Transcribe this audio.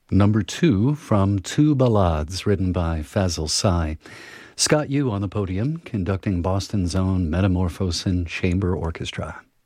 Number 2 from Two Ballades, written by Fazil Say. Scott Yu on the podium, conducting Boston's own Metamorphosin Chamber Orchestra.